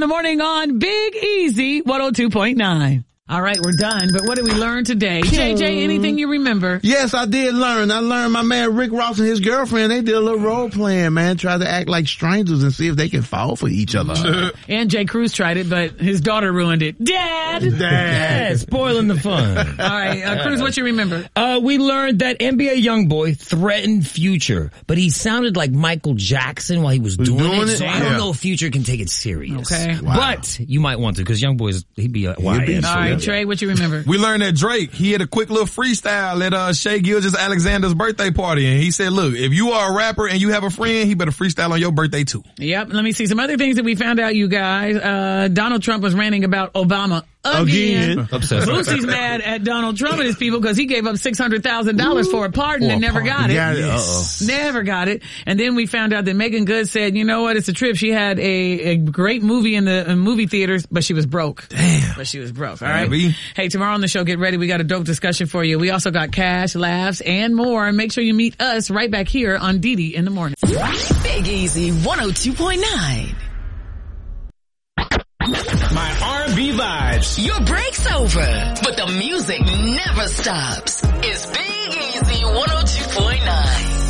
the morning on Big Easy 102.9. All right, we're done. But what did we learn today? JJ, anything you remember? Yes, I did learn. I learned my man Rick Ross and his girlfriend, they did a little role playing, man. Tried to act like strangers and see if they can fall for each other. And Jay Cruz tried it, but his daughter ruined it. Dad! Yeah, spoiling the fun. All right, Cruz, what you remember? We learned that NBA YoungBoy threatened Future, but he sounded like Michael Jackson while he was doing it. So I don't know if Future can take it serious. Okay. Wow. But you might want to, because YoungBoy's, he'd be a YS. All right, Trey, what you remember? We learned that Drake, he had a quick little freestyle at Shea Gilgeous-Alexander's birthday party, and he said, look, if you are a rapper and you have a friend, he better freestyle on your birthday too. Yep, let me see some other things that we found out, you guys. Donald Trump was ranting about Obama again. Lucy's mad at Donald Trump and his people because he gave up $600,000 for a pardon and never got it. Never got it. And then we found out that Megan Good said, you know what, it's a trip. She had a great movie in the movie theaters, but she was broke. Damn. But she was broke, all right? Hey, tomorrow on the show, get ready. We got a dope discussion for you. We also got cash, laughs, and more. Make sure you meet us right back here on Didi in the Morning. Big Easy 102.9. My R&B vibes. Your break's over, but the music never stops. It's Big Easy 102.9.